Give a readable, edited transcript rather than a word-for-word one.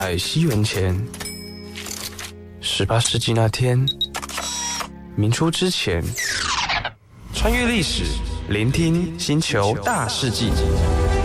在西元前18世纪那天，明初之前，穿越历史，聆听星球大事记。